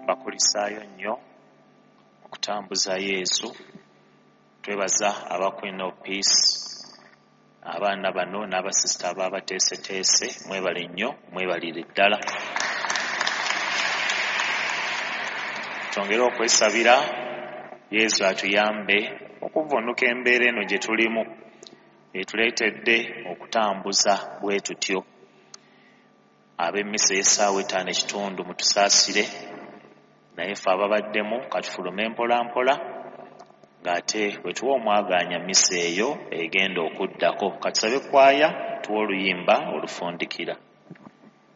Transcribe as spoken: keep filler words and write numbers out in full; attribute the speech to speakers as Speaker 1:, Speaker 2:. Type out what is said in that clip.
Speaker 1: bakulisaayo nnyo okutambuza Yesu. Twebaza aba Queen of Peace, abaana bano n'abasista ababateeseteese, mwebale nnyo, mwebalire ddala. Twongere okwesabira Yesu atuyambe okuvvuunuka embeera eno gye tulimu etuleetedde okutambuza bwe tutyo. Ab'emmisa y'essaawa etaano ekitundu mutusaasire, naye ffe ababaddemu katufulume mpola mpola ng'ate bwe tuwa omwagaanya mmisa eyo egenda okuddako. Katusabe kwaya tuwa oluyimba olufundikira.